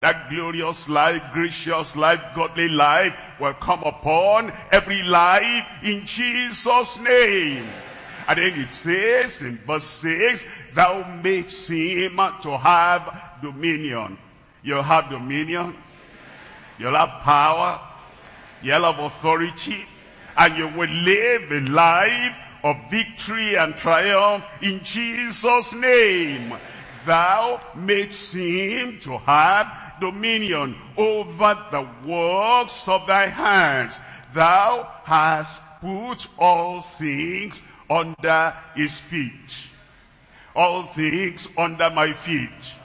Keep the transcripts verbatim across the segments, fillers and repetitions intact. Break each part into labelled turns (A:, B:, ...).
A: That glorious life, gracious life, godly life will come upon every life in Jesus' name. And then it says in verse six, thou makes him to have dominion. You'll have dominion. You'll have power. You'll have authority. And you will live a life of victory and triumph in Jesus' name. Thou makes him to have dominion over the works of thy hands. Thou hast put all things under his feet. All things under my feet.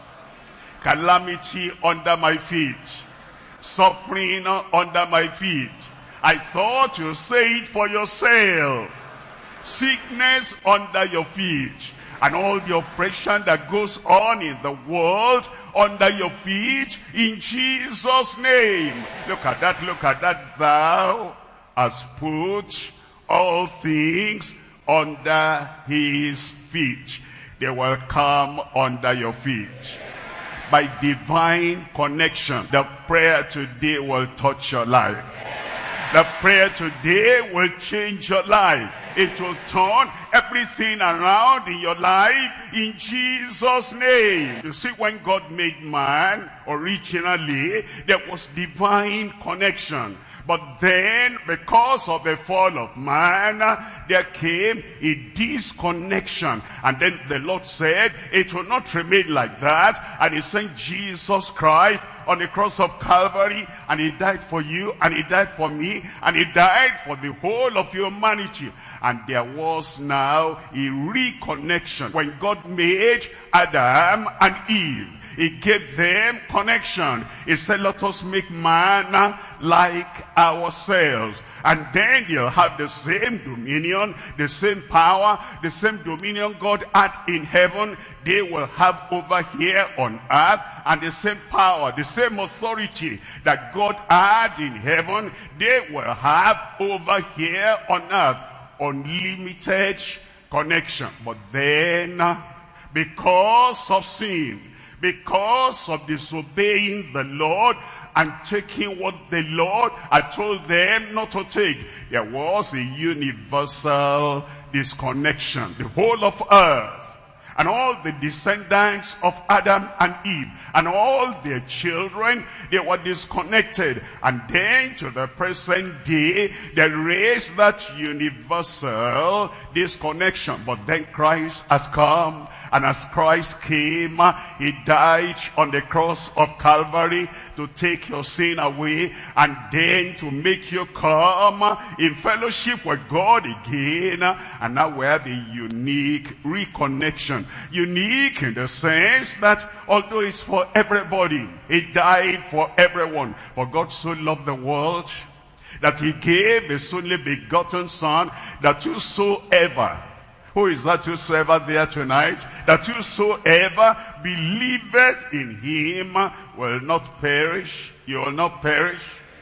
A: Calamity under my feet. Suffering under my feet. I thought you say it for yourself. Sickness under your feet. And all the oppression that goes on in the world under your feet in Jesus' name. Look at that, look at that. Thou hast put all things under his feet. They will come under your feet. By divine connection, the prayer today will touch your life. The prayer today will change your life. It will turn everything around in your life in Jesus' name. You see, when God made man, originally, there was divine connection. But then, because of the fall of man, there came a disconnection. And then the Lord said, it will not remain like that. And he sent Jesus Christ on the cross of Calvary, and he died for you, and he died for me, and he died for the whole of humanity. And there was now a reconnection. When God made Adam and Eve, he gave them connection. He said, let us make man like ourselves. And then they'll have the same dominion, the same power, the same dominion God had in heaven, they will have over here on earth. And the same power, the same authority that God had in heaven, they will have over here on earth. Unlimited connection. But then, because of sin, because of disobeying the Lord and taking what the Lord had told them not to take, there was a universal disconnection. The whole of earth and all the descendants of Adam and Eve and all their children, they were disconnected. And then to the present day, there is that universal disconnection. But then Christ has come. And as Christ came, he died on the cross of Calvary to take your sin away and then to make you come in fellowship with God again. And now we have a unique reconnection. Unique in the sense that although it's for everybody, he died for everyone. For God so loved the world that he gave his only begotten Son, that whosoever, who is that whosoever there tonight? That whosoever believeth in him will not perish. You will not perish.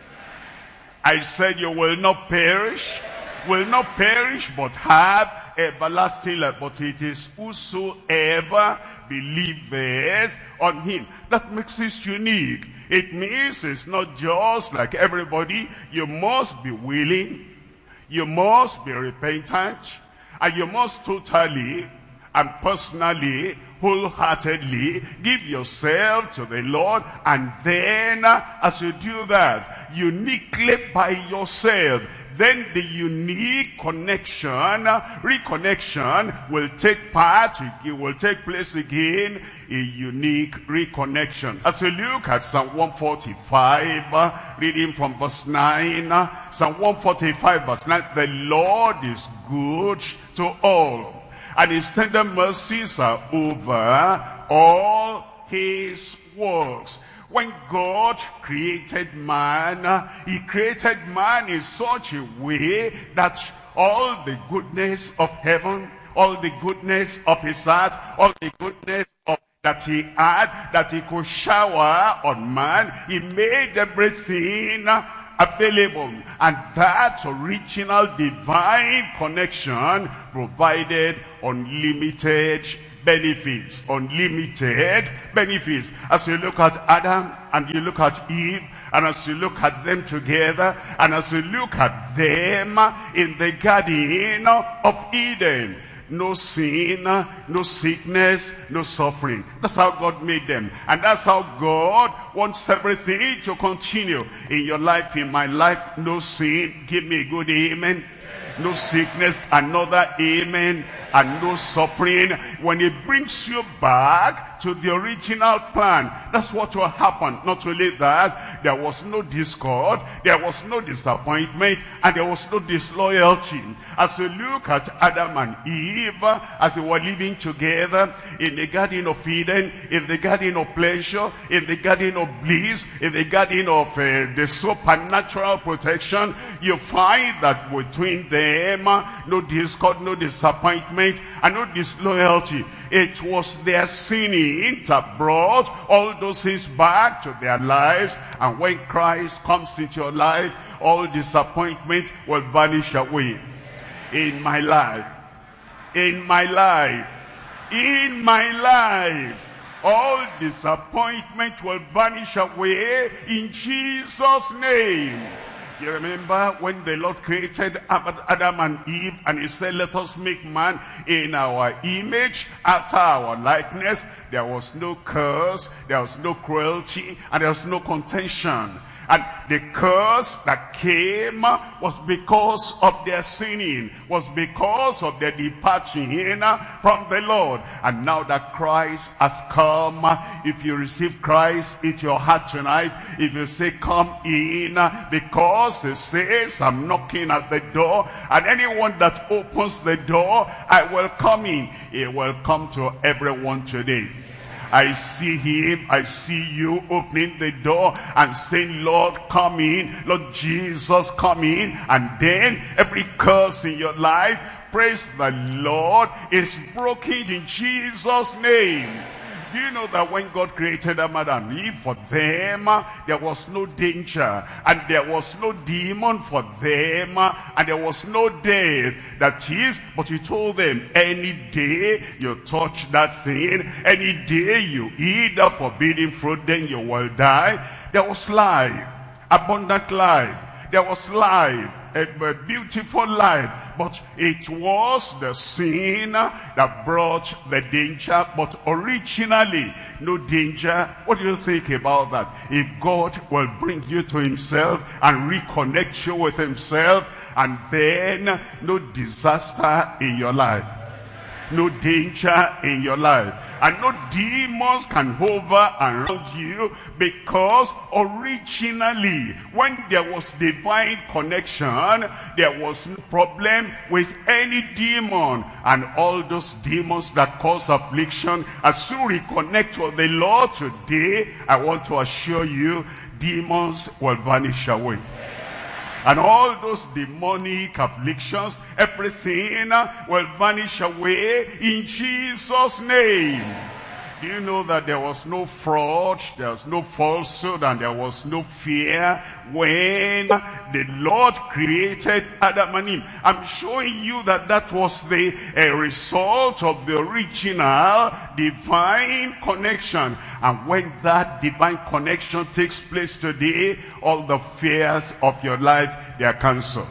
A: I said you will not perish. Will not perish but have everlasting life. But it is whosoever believeth on him. That makes it unique. It means it's not just like everybody. You must be willing. You must be repentant. And you must totally and personally, wholeheartedly give yourself to the Lord. And then, as you do that, uniquely by yourself, then the unique connection, reconnection will take part, it will take place again, a unique reconnection. As we look at Psalm one forty-five, uh, reading from verse nine, uh, Psalm one forty-five verse nine, the Lord is good to all, and his tender mercies are over all his works. When God created man, he created man in such a way that all the goodness of heaven, all the goodness of his heart, all the goodness of that he had, that he could shower on man, he made everything available. And that original divine connection provided unlimited benefits, unlimited benefits. As you look at Adam and you look at Eve, and as you look at them together, and as you look at them in the Garden of Eden, no sin, no sickness, no suffering. That's how God made them. And that's how God wants everything to continue in your life, in my life. No sin, give me a good amen. No sickness, another amen. And no suffering. When it brings you back to the original plan, that's what will happen. Not only that, there was no discord, there was no disappointment, and there was no disloyalty. As you look at Adam and Eve, as they were living together in the Garden of Eden, in the Garden of Pleasure, in the Garden of Bliss, in the Garden of uh, the supernatural protection, you find that between them, no discord, no disappointment, and no disloyalty. It was their sinning that brought all those things back to their lives. And when Christ comes into your life, all disappointment will vanish away. In my life, in my life, in my life, all disappointment will vanish away in Jesus' name. You remember when the Lord created Adam and Eve, and he said, let us make man in our image, after our likeness. There was no curse, there was no cruelty, and there was no contention. And the curse that came was because of their sinning, was because of their departing from the Lord. And now that Christ has come, if you receive Christ into your heart tonight, if you say, come in, because he says, I'm knocking at the door, and anyone that opens the door, I will come in. He will come to everyone today. I see him, I see you opening the door and saying, Lord, come in. Lord Jesus, come in. And then every curse in your life, praise the Lord, is broken in Jesus' name. Do you know that when God created Adam and Eve, for them, there was no danger, and there was no demon for them, and there was no death. That is, but he told them, any day you touch that thing, any day you eat the forbidden fruit, then you will die. There was life, abundant life. There was life, a beautiful life. But it was the sin that brought the danger. But originally, no danger. What do you think about that? If God will bring you to himself and reconnect you with himself, and then no disaster in your life, no danger in your life, and no demons can hover around you, because originally, when there was divine connection, there was no problem with any demon. And all those demons that cause affliction, as you reconnect with the Lord today, I want to assure you, demons will vanish away. And all those demonic afflictions, everything will vanish away in Jesus' name. Do you know that there was no fraud, there was no falsehood, and there was no fear when the Lord created Adam and Eve? I'm showing you that that was the uh, result of the original divine connection. And when that divine connection takes place today, all the fears of your life, they are cancelled.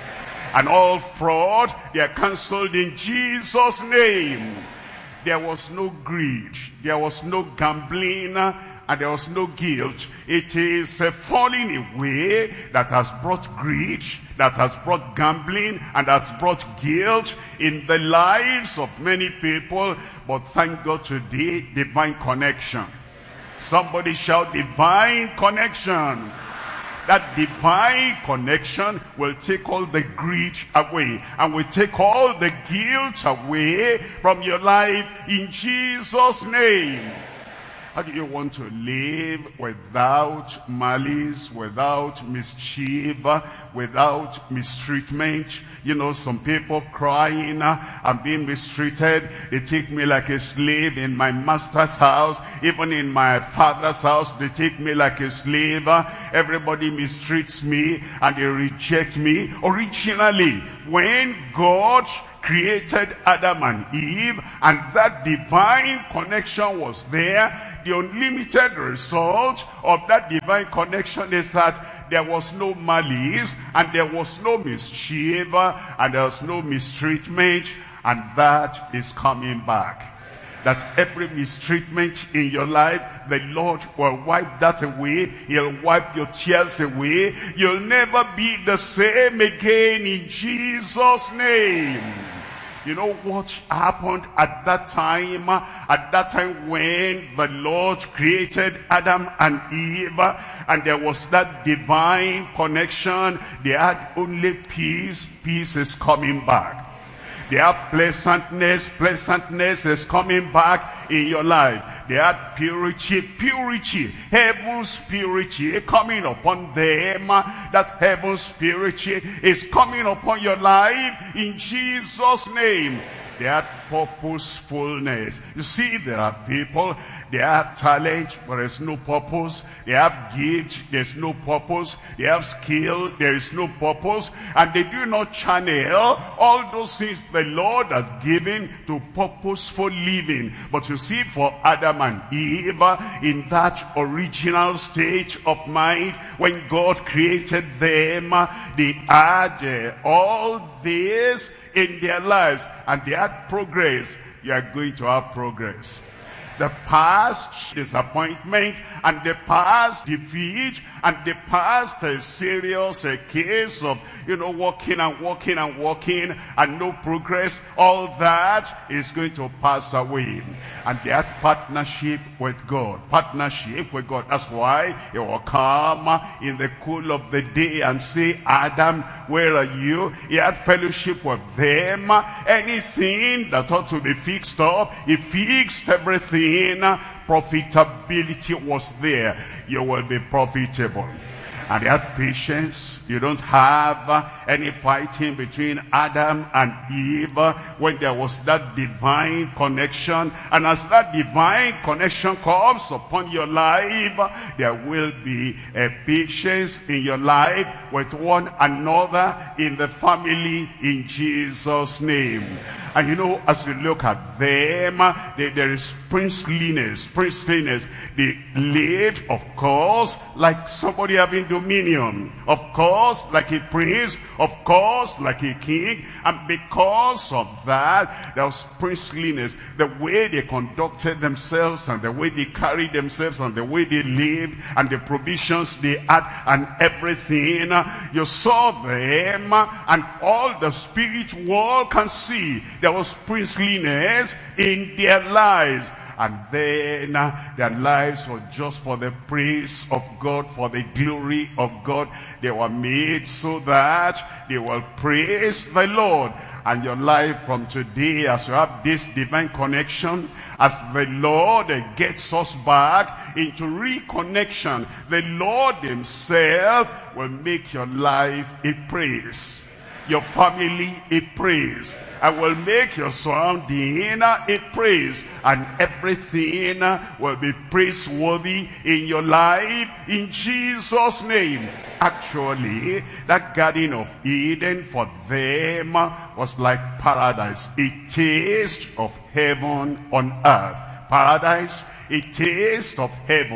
A: And all fraud, they are cancelled in Jesus' name. There was no greed, there was no gambling, and there was no guilt. It is a falling away that has brought greed, that has brought gambling, and has brought guilt in the lives of many people. But thank God today, divine connection. Somebody shout, divine connection. That divine connection will take all the greed away, and will take all the guilt away from your life in Jesus' name. How do you want to live without malice, without mischief, without mistreatment? You know, some people crying, I'm being mistreated. They take me like a slave in my master's house. Even in my father's house, they take me like a slave. Everybody mistreats me and they reject me. Originally, when God created Adam and Eve, and that divine connection was there, the unlimited result of that divine connection is that there was no malice, and there was no mischief, and there was no mistreatment, and that is coming back. That every mistreatment in your life, the Lord will wipe that away. He'll wipe your tears away. You'll never be the same again in Jesus' name. You know what happened at that time? At that time when the Lord created Adam and Eve, and there was that divine connection, they had only peace. Peace is coming back. They have pleasantness. Pleasantness is coming back in your life. They had purity. Purity. Heaven's purity coming upon them. That heaven's purity is coming upon your life in Jesus' name. They had purposefulness. You see, there are people, they have talent, but there's no purpose. They have gift, there's no purpose. They have skill, there is no purpose. And they do not channel all those things the Lord has given to purposeful living. But you see, for Adam and Eve, in that original state of mind, when God created them, they had uh, all this in their lives, and they had progress. You are going to have progress. The past disappointment, and the past defeat, and the past a serious a case of, you know, walking and walking and walking and no progress, all that is going to pass away. And they had partnership with God. Partnership with God. That's why he will come in the cool of the day and say, Adam, where are you? He had fellowship with them. Anything that ought to be fixed up, he fixed everything. Profitability was there. You will be profitable. And they had patience. You don't have any fighting between Adam and Eve when there was that divine connection. And as that divine connection comes upon your life, there will be a patience in your life with one another in the family in Jesus' name. And you know, as you look at them, they, there is princeliness, princeliness. They lived, of course, like somebody having dominion. Of course, like a prince. Of course, like a king. And because of that, there was princeliness. The way they conducted themselves, and the way they carried themselves, and the way they lived, and the provisions they had, and everything. You saw them, and all the spirit world can see. There was princeliness in their lives. And then uh, their lives were just for the praise of God, for the glory of God. They were made so that they will praise the Lord. And your life from today, as you have this divine connection, as the Lord gets us back into reconnection, the Lord himself will make your life a praise. Your family a praise. I will make your surrounding a praise, and everything will be praiseworthy in your life in Jesus' name. Actually, that Garden of Eden for them was like paradise, a taste of heaven on earth. Paradise, a taste of heaven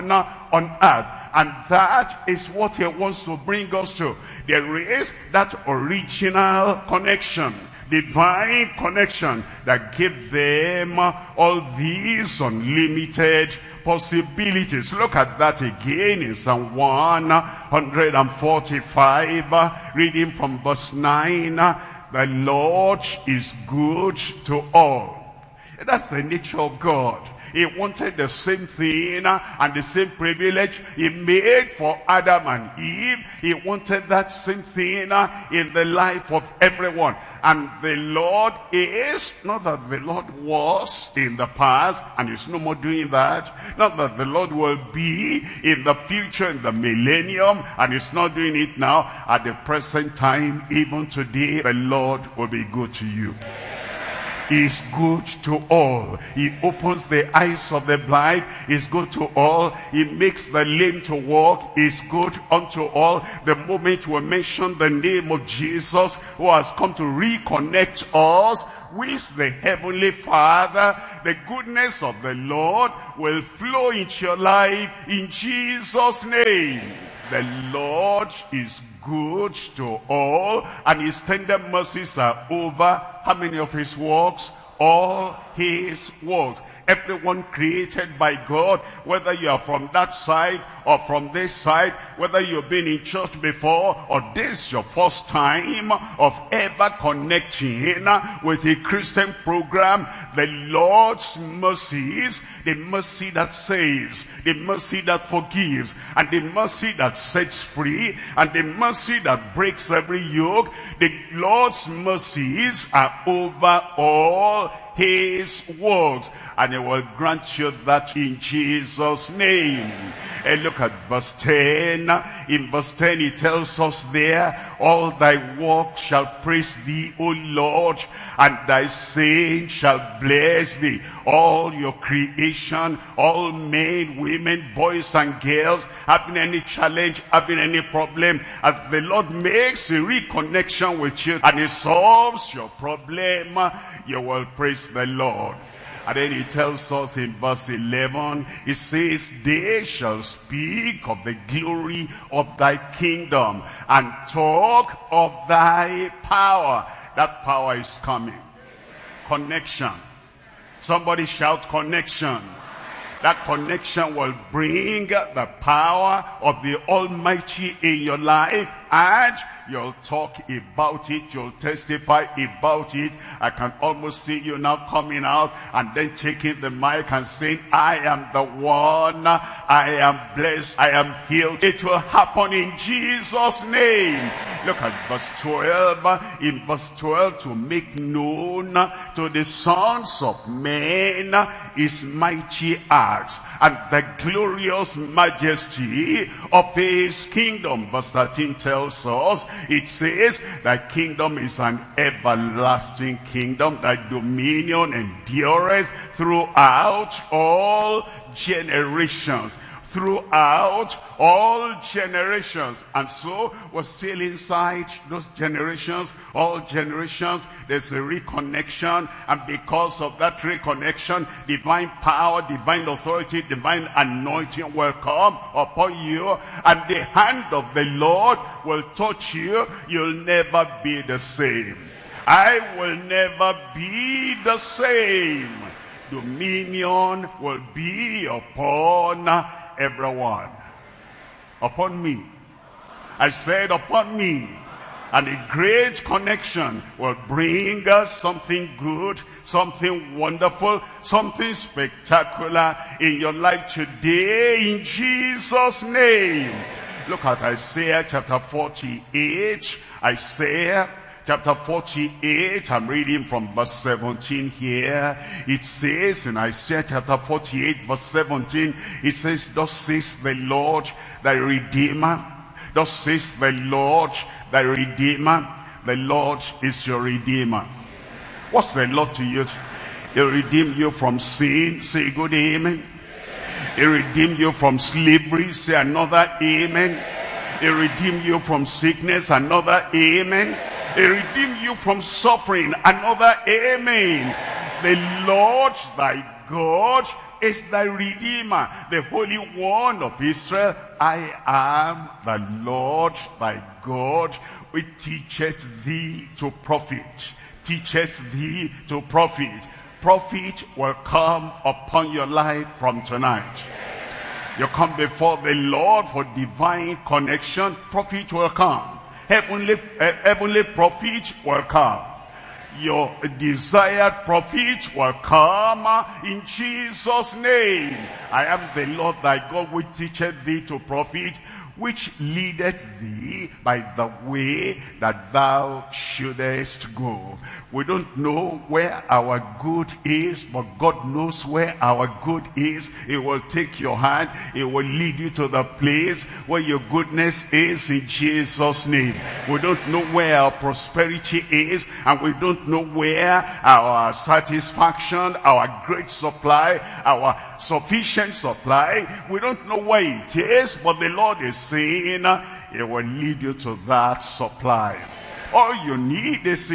A: on earth. And that is what he wants to bring us to. There is that original connection, divine connection, that gave them all these unlimited possibilities. Look at that again in Psalm one forty-five, reading from verse nine. The Lord is good to all. That's the nature of God. He wanted the same thing and the same privilege he made for Adam and Eve. He wanted that same thing in the life of everyone. And the Lord is, not that the Lord was in the past and is no more doing that. Not that the Lord will be in the future, in the millennium, and is not doing it now. At the present time, even today, the Lord will be good to you. He is good to all. He opens the eyes of the blind. He is good to all. He makes the lame to walk. He is good unto all. The moment we mention the name of Jesus, who has come to reconnect us with the Heavenly Father, the goodness of the Lord will flow into your life in Jesus' name. The Lord is good to all, and his tender mercies are over how many of his works? All his works. Everyone created by God, whether you are from that side or from this side, whether you've been in church before or this is your first time of ever connecting with a Christian program, the Lord's mercies, the mercy that saves, the mercy that forgives, and the mercy that sets free, and the mercy that breaks every yoke, the Lord's mercies are over all his works, and he will grant you that in Jesus' name. And look at verse ten. In verse ten he tells us there, all thy works shall praise thee, O Lord, and thy saints shall bless thee. All your creation, all men, women, boys and girls, having any challenge, having any problem, as the Lord makes a reconnection with you and he solves your problem, you will praise the Lord. And then he tells us in verse eleven, he says, they shall speak of the glory of thy kingdom and talk of thy power. That power is coming. Connection. Somebody shout connection. That connection will bring the power of the Almighty in your life, and you'll talk about it, you'll testify about it. I can almost see you now coming out and then taking the mic and saying, I am the one, I am blessed, I am healed. It will happen in Jesus' name. Look at verse twelve. In verse twelve, to make known to the sons of men his mighty acts and the glorious majesty of his kingdom. Verse thirteen tells us, it says, thy kingdom is an everlasting kingdom, thy dominion endureth throughout all generations. Throughout all generations. And so we're still inside those generations, all generations. There's a reconnection, and because of that reconnection, divine power, divine authority, divine anointing will come upon you, and the hand of the Lord will touch you. You'll never be the same. I will never be the same. Dominion will be upon everyone. Upon me. I said upon me. And a great connection will bring us something good, something wonderful, something spectacular in your life today in Jesus' name. Look at Isaiah chapter forty-eight. Isaiah chapter forty-eight, I'm reading from verse seventeen here. It says in Isaiah chapter forty-eight verse seventeen, it says, thus says the Lord thy Redeemer. Thus says the Lord thy Redeemer. The Lord is your Redeemer. What's the Lord to you? He'll redeem you from sin. Say good amen. He'll redeem you from slavery. Say another amen. He'll redeem you from sickness. Another amen. He redeemed you from suffering. Another amen. The Lord thy God is thy Redeemer, the Holy One of Israel. I am the Lord thy God, which teacheth thee to profit. Teacheth thee to profit. Profit will come upon your life from tonight. You come before the Lord for divine connection, profit will come. Heavenly, uh, heavenly profit will come. Your desired profit will come in Jesus' name. I am the Lord thy God, which teacheth thee to profit, which leadeth thee by the way that thou shouldest go. We don't know where our good is, but God knows where our good is. He will take your hand. He will lead you to the place where your goodness is in Jesus' name. We don't know where our prosperity is, and we don't don't know where our satisfaction, our great supply, our sufficient supply, we don't know where it is, but the Lord is saying He will lead you to that supply. All you need is a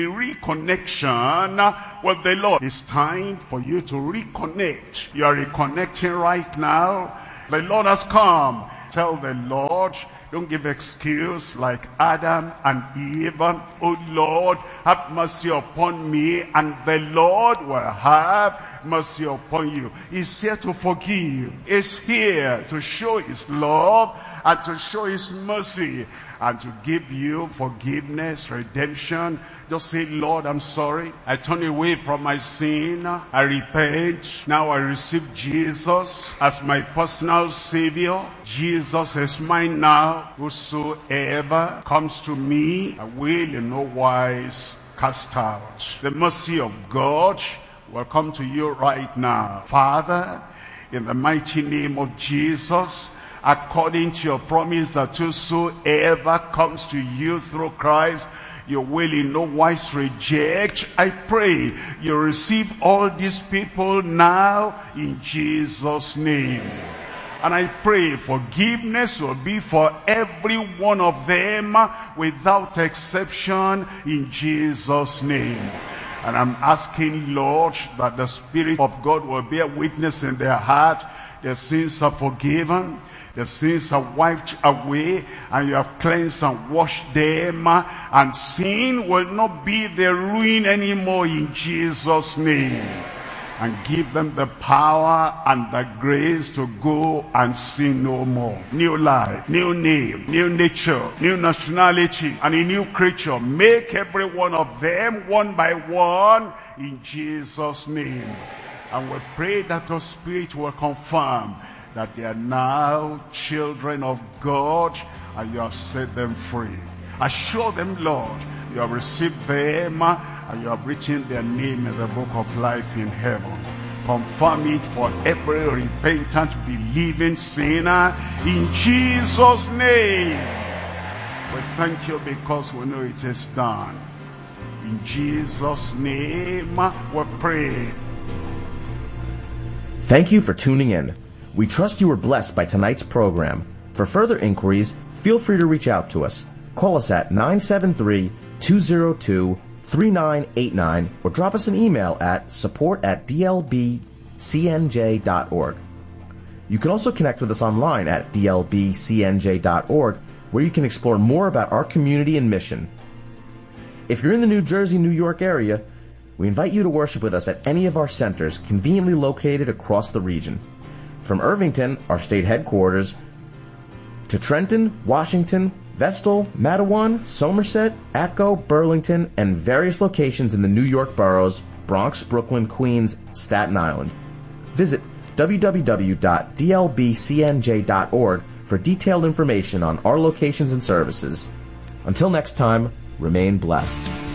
A: reconnection with the Lord. It's time for you to reconnect. You are reconnecting right now. The Lord has come. Tell the Lord, don't give excuse like Adam and Eve. Oh Lord, have mercy upon me, and the Lord will have mercy upon you. He's here to forgive. He's here to show His love and to show His mercy and to give you forgiveness, redemption. Just say, Lord, I'm sorry. I turn away from my sin. I repent. Now I receive Jesus as my personal Savior. Jesus is mine now. Whosoever comes to me, I will in no wise cast out. The mercy of God will come to you right now. Father, in the mighty name of Jesus, according to your promise that whosoever comes to you through Christ, you will in no wise reject. I pray you receive all these people now in Jesus' name. And I pray forgiveness will be for every one of them without exception in Jesus' name. And I'm asking, Lord, that the Spirit of God will bear witness in their heart. Their sins are forgiven. The sins are wiped away, and you have cleansed and washed them, and sin will not be their ruin anymore in Jesus' name. And give them the power and the grace to go and sin no more. New life, new name, new nature, new nationality, and a new creature. Make every one of them one by one in Jesus' name. And we pray that the Spirit will confirm that they are now children of God, and you have set them free. Assure them, Lord, you have received them, and you have written their name in the book of life in heaven. Confirm it for every repentant, believing sinner in Jesus' name. We thank you because we know it is done. In Jesus' name we pray.
B: Thank you for tuning in. We trust you were blessed by tonight's program. For further inquiries, feel free to reach out to us. Call us at nine seven three, two zero two, three nine eight nine or drop us an email at support at d l b c n j dot org. You can also connect with us online at d l b c n j dot org, where you can explore more about our community and mission. If you're in the New Jersey, New York area, we invite you to worship with us at any of our centers conveniently located across the region. From Irvington, our state headquarters, to Trenton, Washington, Vestal, Matawan, Somerset, Atco, Burlington, and various locations in the New York boroughs, Bronx, Brooklyn, Queens, Staten Island. Visit w w w dot d l b c n j dot org for detailed information on our locations and services. Until next time, remain blessed.